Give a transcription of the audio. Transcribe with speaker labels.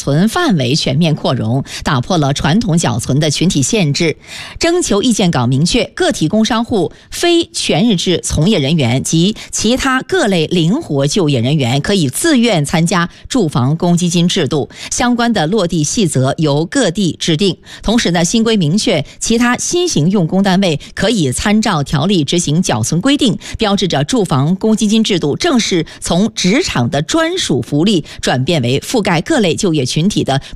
Speaker 1: 存范围全面扩容，打破了传统缴存的群体限制。征求意见稿明确，个体工商户、非全日制从业人员及其他各类灵活就业人员可以自愿参加住房公积金制度，相关的落地细则由各地制定。同时呢，新规明确，其他新型用工单位可以参照条例执行缴存规定，标志着住房公积金制度正式从职场的专属福利转变为覆盖各类就业群体的